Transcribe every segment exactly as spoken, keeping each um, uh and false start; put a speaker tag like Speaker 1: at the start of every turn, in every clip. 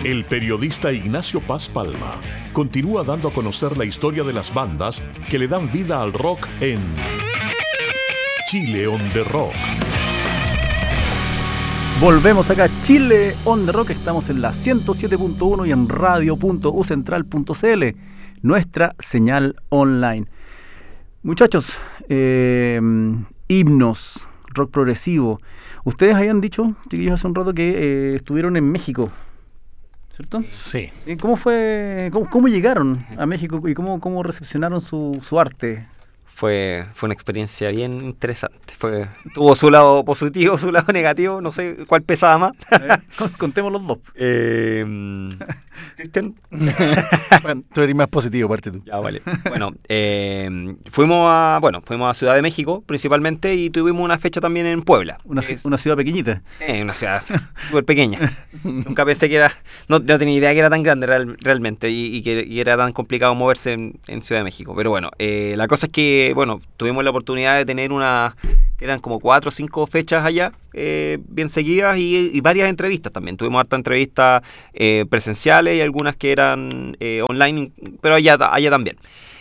Speaker 1: El periodista Ignacio Paz Palma continúa dando a conocer la historia de las bandas que le dan vida al rock en Chile on the Rock.
Speaker 2: Volvemos acá, Chile on the Rock. Estamos en la ciento siete punto uno y en radio punto u central punto c l, nuestra señal online. Muchachos, eh, himnos, rock progresivo. Ustedes habían dicho, chiquillos, hace un rato que eh, estuvieron en México, ¿cierto?
Speaker 3: Sí.
Speaker 2: ¿Sí? ¿Cómo fue, cómo, cómo llegaron a México y cómo, cómo recepcionaron su, su arte?
Speaker 4: Fue, fue una experiencia bien interesante. Fue, tuvo su lado positivo, su lado negativo. No sé cuál pesaba más.
Speaker 2: Eh, contemos los dos.
Speaker 4: Eh, ¿Cristian?
Speaker 3: Bueno, tú eres más positivo, parte tú.
Speaker 4: Ya, vale. Bueno, eh, fuimos a bueno fuimos a Ciudad de México principalmente y tuvimos una fecha también en Puebla.
Speaker 2: Una,
Speaker 4: es,
Speaker 2: una ciudad pequeñita.
Speaker 4: Eh, una ciudad súper pequeña. Nunca pensé que era... No, no tenía idea que era tan grande real, realmente y, y que y era tan complicado moverse en, en Ciudad de México. Pero bueno, eh, la cosa es que bueno, tuvimos la oportunidad de tener una, que eran como cuatro o cinco fechas allá, eh, bien seguidas, y, y varias entrevistas también. Tuvimos hartas entrevistas eh, presenciales y algunas que eran eh, online, pero allá, allá también.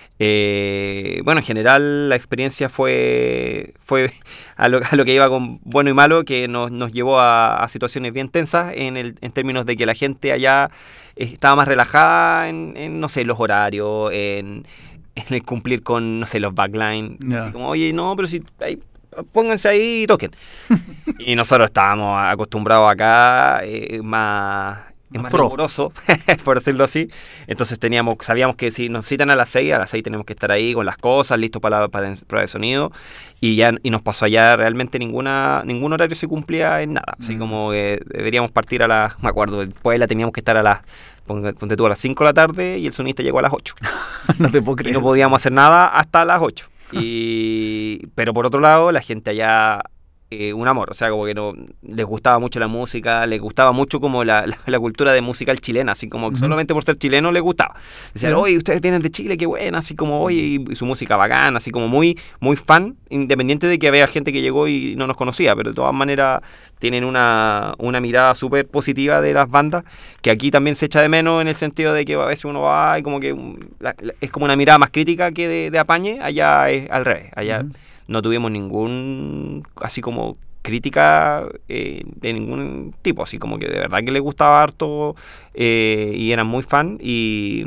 Speaker 4: Eh, bueno, en general la experiencia fue fue a lo, a lo que iba con bueno y malo, que nos, nos llevó a, a situaciones bien tensas en, el, en términos de que la gente allá estaba más relajada en, en no sé, los horarios, en... en el cumplir con, no sé, los backline.
Speaker 2: Yeah.
Speaker 4: Así como, oye, no, pero si ahí, pónganse ahí y toquen. Y nosotros estábamos acostumbrados acá, eh, más, más, más riguroso, por decirlo así. Entonces teníamos, sabíamos que si nos citan a las seis, a las seis tenemos que estar ahí con las cosas, listos para, para la prueba de sonido. Y ya y nos pasó allá, realmente ninguna ningún horario se cumplía en nada. Así mm. como que deberíamos partir a las, me acuerdo, en Puebla teníamos que estar a las, ponte tú, a las cinco de la tarde y el sonista llegó a las ocho.
Speaker 2: No te puedo creer.
Speaker 4: Y no podíamos hacer nada hasta las ocho. Y, pero por otro lado, la gente allá, eh, un amor, o sea, como que no les gustaba mucho la música, les gustaba mucho como la, la, la cultura de musical chilena, así como uh-huh. solamente por ser chileno les gustaba. Decían, oye, ustedes vienen de Chile, qué buena, así como, oye, y su música bacana, así como muy, muy fan, independiente de que había gente que llegó y no nos conocía, pero de todas maneras tienen una, una mirada súper positiva de las bandas, que aquí también se echa de menos en el sentido de que a veces uno va y como que la, la, es como una mirada más crítica que de, de apañe, allá es al revés, allá uh-huh. no tuvimos ningún, así como crítica eh, de ningún tipo, así como que de verdad que les gustaba harto eh, y eran muy fan y...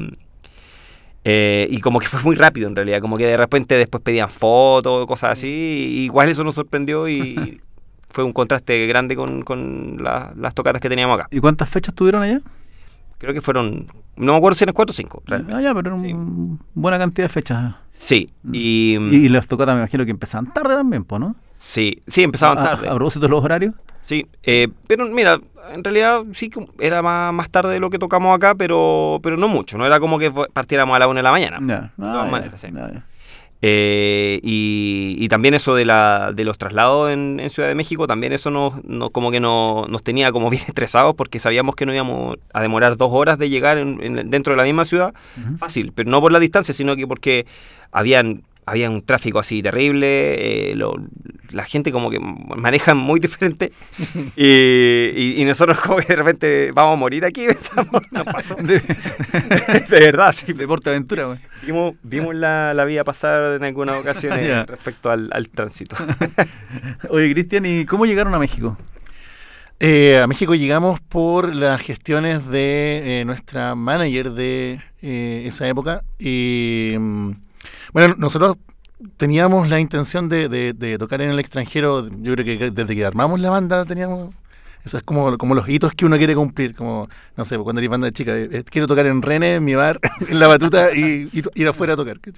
Speaker 4: Eh, y como que fue muy rápido en realidad, como que de repente después pedían fotos, cosas así, y igual eso nos sorprendió y fue un contraste grande con, con la, las tocatas que teníamos acá.
Speaker 2: ¿Y cuántas fechas tuvieron allá?
Speaker 4: Creo que fueron, no me acuerdo si eran cuatro o cinco.
Speaker 2: Ah, ya, pero sí. Una buena cantidad de fechas.
Speaker 4: Sí. Y,
Speaker 2: y, y las tocatas me imagino que empezaban tarde también, ¿no?
Speaker 4: Sí, sí, empezaban tarde.
Speaker 2: ¿A, a propósito de los horarios?
Speaker 4: Sí, eh, pero mira, en realidad sí que era más, más tarde de lo que tocamos acá, pero pero no mucho, no era como que partiéramos a la una de la mañana.
Speaker 2: Ya.
Speaker 4: De todas
Speaker 2: Ah,
Speaker 4: maneras, sí.
Speaker 2: Ya, ya.
Speaker 4: Eh, y, y también eso de la de los traslados en, en Ciudad de México, también eso nos, nos como que nos, nos tenía como bien estresados porque sabíamos que no íbamos a demorar dos horas de llegar en, en, dentro de la misma ciudad, uh-huh. fácil, pero no por la distancia, sino que porque habían había un tráfico así terrible, eh, lo, la gente como que maneja muy diferente y, y, y nosotros como que de repente vamos a morir aquí, pensamos, no pasó. De, de verdad, sí.
Speaker 2: Deporte aventura, güey.
Speaker 4: Vimos, vimos la, la vida pasar en algunas ocasiones yeah. respecto al, al tránsito.
Speaker 2: Oye, Cristian, ¿y cómo llegaron a México?
Speaker 3: Eh, a México llegamos por las gestiones de eh, nuestra manager de eh, esa época y... Bueno, nosotros teníamos la intención de, de, de tocar en el extranjero. Yo creo que desde que armamos la banda teníamos... Eso es como, como los hitos que uno quiere cumplir. Como, no sé, cuando eres banda de chica, eh, quiero tocar en René, en mi bar, en la batuta y ir, ir afuera a tocar.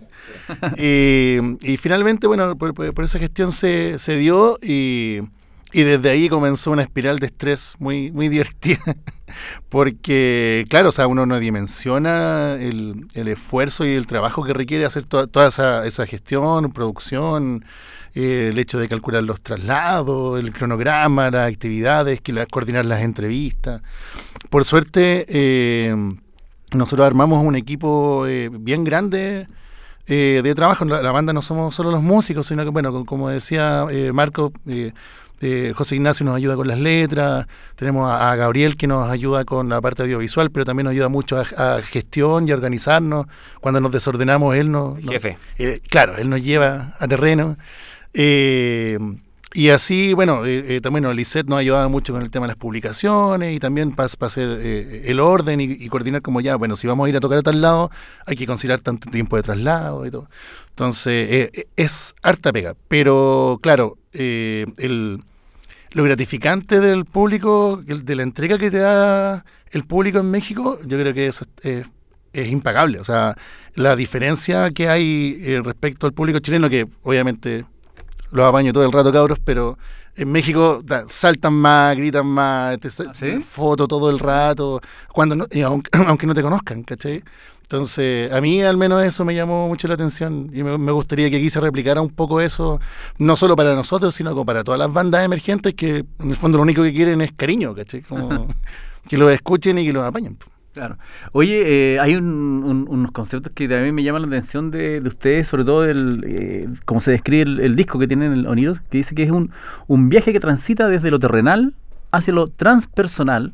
Speaker 3: Y, y finalmente, bueno, por, por esa gestión se, se dio y... Y desde ahí comenzó una espiral de estrés muy muy divertida, porque, claro, o sea, uno no dimensiona el, el esfuerzo y el trabajo que requiere hacer to- toda esa, esa gestión, producción, eh, el hecho de calcular los traslados, el cronograma, las actividades, que las, coordinar las entrevistas. Por suerte, eh, nosotros armamos un equipo eh, bien grande eh, de trabajo. La, la banda no somos solo los músicos, sino que, bueno, como decía eh, Marco... Eh, Eh, José Ignacio nos ayuda con las letras, tenemos a, a Gabriel que nos ayuda con la parte audiovisual, pero también nos ayuda mucho a, a gestión y a organizarnos. Cuando nos desordenamos, él nos... nos
Speaker 4: Jefe.
Speaker 3: Eh, claro, él nos lleva a terreno. Eh, y así, bueno, eh, eh, también no, Lisette nos ayudaba mucho con el tema de las publicaciones y también para pa hacer eh, el orden y, y coordinar como ya, bueno, si vamos a ir a tocar a tal lado, hay que considerar tanto tiempo de traslado y todo. Entonces, eh, es harta pega, pero claro, eh, el, lo gratificante del público, de la entrega que te da el público en México, yo creo que eso es, es impagable. O sea, la diferencia que hay eh, respecto al público chileno, que obviamente los apaño todo el rato, cabros, pero en México da, saltan más, gritan más, te
Speaker 2: ¿Ah, sí?
Speaker 3: foto todo el rato, cuando no, y aunque, aunque no te conozcan, ¿cachai? Entonces, a mí al menos eso me llamó mucho la atención y me, me gustaría que aquí se replicara un poco eso, no solo para nosotros, sino como para todas las bandas emergentes que en el fondo lo único que quieren es cariño, ¿cachai? Como que los escuchen y que los apañen.
Speaker 2: Claro. Oye, eh, hay un, un, unos conceptos que también me llaman la atención de, de ustedes, sobre todo el, eh, cómo se describe el, el disco que tienen el Oniros, que dice que es un, un viaje que transita desde lo terrenal hacia lo transpersonal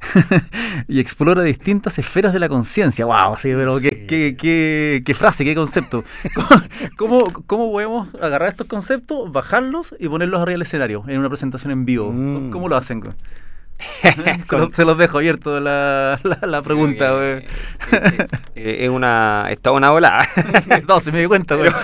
Speaker 2: y explora distintas esferas de la conciencia. ¡Wow! Sí, pero sí, qué, sí. Qué, qué, qué frase, qué concepto. ¿Cómo, cómo podemos agarrar estos conceptos, bajarlos y ponerlos arriba del escenario en una presentación en vivo? Mm. ¿Cómo lo hacen? Con... Se los dejo abierto la, la, la pregunta.
Speaker 4: Eh, eh, eh, es una es toda una volada.
Speaker 2: No, se me dio cuenta.
Speaker 4: Pero,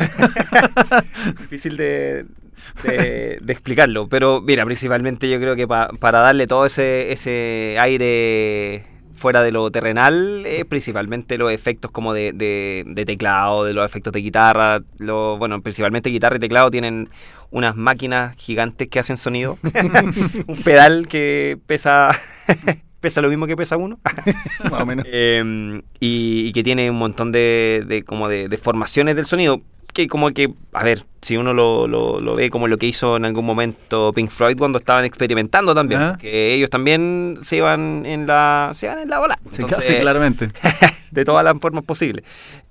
Speaker 4: difícil de, de, de explicarlo. Pero mira, principalmente yo creo que pa, para darle todo ese, ese aire fuera de lo terrenal, eh, principalmente los efectos como de, de, de teclado, de los efectos de guitarra. Lo, bueno, principalmente guitarra y teclado tienen unas máquinas gigantes que hacen sonido. Un pedal que pesa pesa lo mismo que pesa uno.
Speaker 3: Más o menos.
Speaker 4: eh, y, y que tiene un montón de, de como de, de formaciones del sonido. Que como que, a ver, si uno lo, lo, lo ve como lo que hizo en algún momento Pink Floyd cuando estaban experimentando también, ¿ah? Que ellos también se iban en la se iban en la bola.
Speaker 2: Entonces, sí, claramente.
Speaker 4: De todas las formas posibles.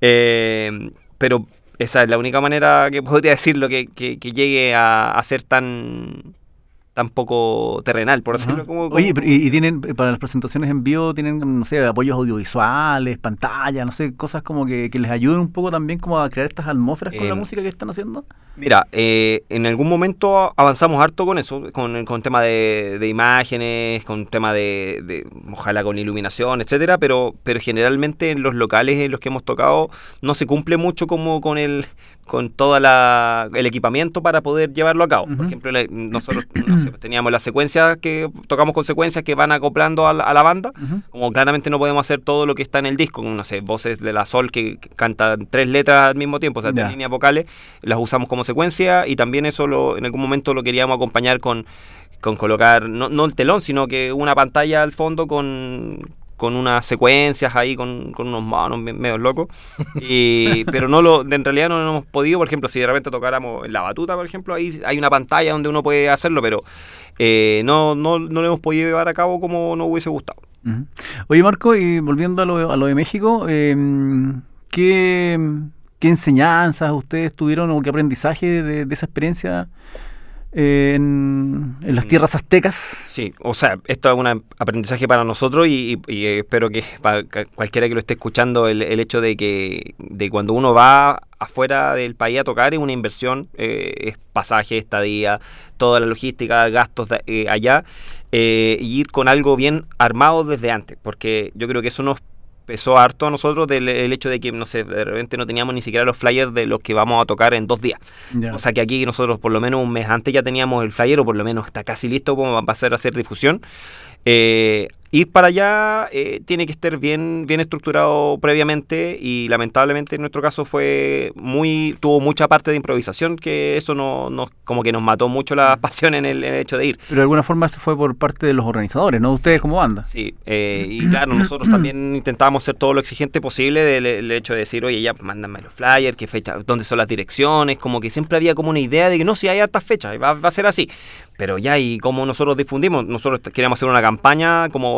Speaker 4: Eh, pero esa es la única manera que podría decirlo, que, que, que llegue a, a ser tan... tan poco terrenal, por decirlo. Como, como...
Speaker 2: Oye, ¿y, y tienen, para las presentaciones en vivo, tienen, no sé, apoyos audiovisuales, pantallas, no sé, cosas como que, que les ayuden un poco también como a crear estas atmósferas con eh, la música que están haciendo?
Speaker 4: Mira, eh, en algún momento avanzamos harto con eso, con, con tema de, de imágenes, con tema de, de, ojalá con iluminación, etcétera, pero, pero generalmente en los locales en los que hemos tocado no se cumple mucho como con el con todo el equipamiento para poder llevarlo a cabo. Uh-huh. Por ejemplo, la, nosotros no sé, teníamos las secuencias que tocamos con secuencias que van acoplando a la, a la banda. Uh-huh. Como claramente no podemos hacer todo lo que está en el disco, no sé, voces de la Sol que, que cantan tres letras al mismo tiempo, o sea, yeah. tres líneas vocales, las usamos como secuencia y también eso lo, en algún momento lo queríamos acompañar con, con colocar, no, no el telón, sino que una pantalla al fondo con... con unas secuencias ahí, con, con unos monos medio locos, y, pero no lo, en realidad no lo hemos podido. Por ejemplo, si de repente tocáramos en La Batuta, por ejemplo, ahí hay una pantalla donde uno puede hacerlo, pero eh, no, no, no lo hemos podido llevar a cabo como nos hubiese gustado.
Speaker 2: Uh-huh. Oye, Marco, y volviendo a lo, a lo de México, eh, ¿qué, ¿qué enseñanzas ustedes tuvieron o qué aprendizaje de, de esa experiencia En, en las tierras aztecas?
Speaker 4: Sí, o sea, esto es un aprendizaje para nosotros y, y, y espero que para cualquiera que lo esté escuchando, el, el hecho de que de cuando uno va afuera del país a tocar es una inversión, eh, es pasaje, estadía, toda la logística, gastos de, eh, allá, eh, y ir con algo bien armado desde antes, porque yo creo que eso nos pesó harto a nosotros del el hecho de que, no sé, de repente no teníamos ni siquiera los flyers de los que vamos a tocar en dos días. Yeah. O sea que aquí nosotros por lo menos un mes antes ya teníamos el flyer, o por lo menos está casi listo como va a pasar a hacer difusión. Eh, ir para allá eh, tiene que estar bien, bien estructurado previamente, y lamentablemente en nuestro caso fue muy, tuvo mucha parte de improvisación, que eso no, no como que nos mató mucho la pasión en el, en el hecho de ir.
Speaker 2: Pero de alguna forma eso fue por parte de los organizadores, ¿no? Ustedes como banda.
Speaker 4: Sí, eh, y claro, nosotros también intentábamos ser todo lo exigente posible del, del hecho de decir, oye, ya, mándame los flyers, qué fecha, dónde son las direcciones, como que siempre había como una idea de que no, si hay hartas fechas, va, va a ser así. Pero ya, y como nosotros difundimos, nosotros queríamos hacer una campaña como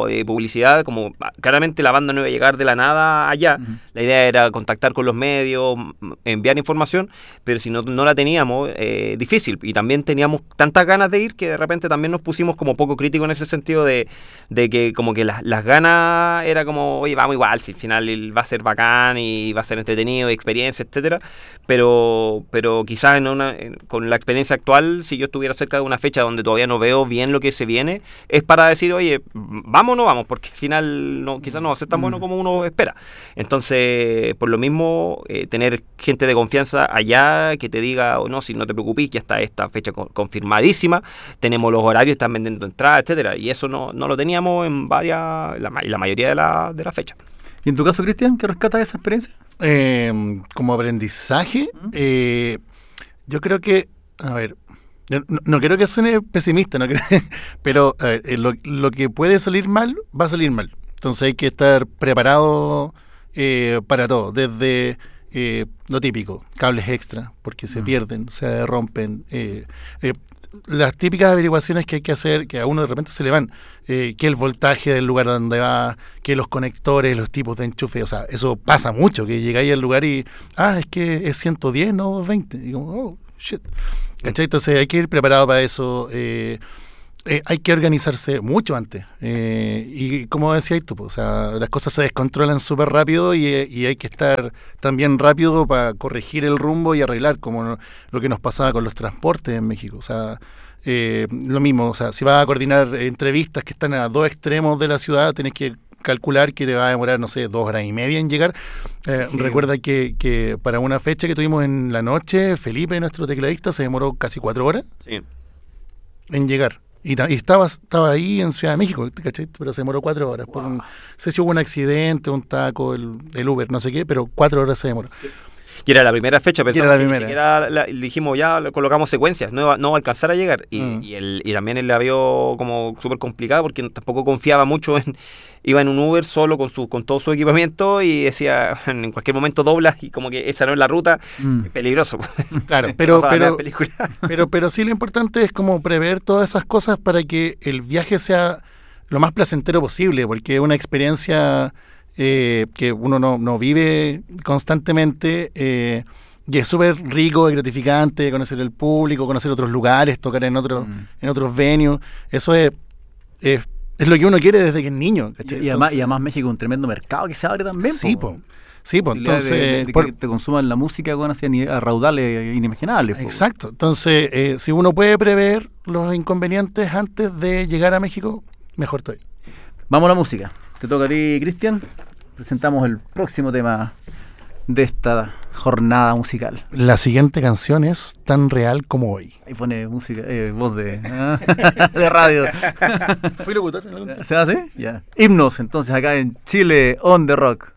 Speaker 4: como de publicidad, como claramente la banda no iba a llegar de la nada allá, uh-huh. La idea era contactar con los medios, enviar información, pero si no, no la teníamos, eh, difícil, y también teníamos tantas ganas de ir que de repente también nos pusimos como poco críticos en ese sentido de, de que como que las, las ganas era como, oye, vamos igual, si al final va a ser bacán y va a ser entretenido, experiencia, etcétera, pero, pero quizás en una, en, con la experiencia actual, si yo estuviera cerca de una fecha donde todavía no veo bien lo que se viene, es para decir, oye, vamos o no vamos, porque al final no, quizás no va a ser tan bueno como uno espera. Entonces, por lo mismo, eh, tener gente de confianza allá que te diga, oh, no, si no te preocupes, ya está esta fecha co- confirmadísima, tenemos los horarios, están vendiendo entradas, etcétera, y eso no, no lo teníamos en varias, la, la mayoría de la, de la fecha.
Speaker 2: ¿Y en tu caso, Cristian, qué rescatas de esa experiencia?
Speaker 3: Eh, como aprendizaje, ¿Mm? eh, yo creo que, a ver, no, no quiero que suene pesimista, no creo, pero a ver, lo, lo que puede salir mal, va a salir mal. Entonces hay que estar preparado eh, para todo, desde eh, lo típico, cables extra, porque se mm. pierden, se rompen, eh, eh, las típicas averiguaciones que hay que hacer, que a uno de repente se le van, eh, que el voltaje del lugar donde va, que los conectores, los tipos de enchufe, o sea, eso pasa mucho, que llegáis al lugar y, ah, es que es ciento diez, no doscientos veinte, y como, oh, shit, ¿cachai? Entonces hay que ir preparado para eso, eh, eh, hay que organizarse mucho antes, eh, y como decías tú, pues, o sea, las cosas se descontrolan súper rápido y, y hay que estar también rápido para corregir el rumbo y arreglar, como lo que nos pasaba con los transportes en México, o sea, eh, lo mismo, o sea, si vas a coordinar entrevistas que están a dos extremos de la ciudad, tenés que calcular que te va a demorar, no sé, dos horas y media en llegar. Eh, sí. Recuerda que, que para una fecha que tuvimos en la noche, Felipe, nuestro tecladista, se demoró casi cuatro horas
Speaker 4: sí.
Speaker 3: en llegar. Y, y estaba, estaba ahí en Ciudad de México, ¿cachai? Pero se demoró cuatro horas. Wow. Por un, no sé si hubo un accidente, un taco, el, el Uber, no sé qué, pero cuatro horas se demoró.
Speaker 4: Y era la primera fecha, pensamos
Speaker 3: la
Speaker 4: que
Speaker 3: primera.
Speaker 4: Ni siquiera la, dijimos ya colocamos secuencias, no va, no va a alcanzar a llegar. Y, mm. y, el, y también él la vio como súper complicada porque tampoco confiaba mucho en, iba en un Uber solo con su con todo su equipamiento y decía, en cualquier momento doblas y como que esa no es la ruta, mm. es peligroso.
Speaker 3: Claro, pero, pero, pero, pero sí lo importante es como prever todas esas cosas para que el viaje sea lo más placentero posible, porque es una experiencia... Eh, que uno no, no vive constantemente eh, y es súper rico y gratificante conocer el público, conocer otros lugares, tocar en otros mm. en otros venues, eso es, es es lo que uno quiere desde que es niño, ¿cachai?
Speaker 2: Y, y, además, y además México es un tremendo mercado que se abre también.
Speaker 3: Sí, po. Sí, pues entonces...
Speaker 2: De, de, de
Speaker 3: por,
Speaker 2: que te consuman la música con así a raudales inimaginables. Po.
Speaker 3: Exacto, entonces eh, si uno puede prever los inconvenientes antes de llegar a México, mejor todavía.
Speaker 2: Vamos a la música. Te toca a ti, Cristian. Presentamos el próximo tema de esta jornada musical.
Speaker 3: La siguiente canción es Tan Real Como Hoy.
Speaker 2: Ahí pone música, eh, voz de, ¿eh? de radio.
Speaker 3: ¿Fui locutor en algún tiempo?
Speaker 2: ¿Se hace? Ya. Himnos, entonces, acá en Chile on the Rock.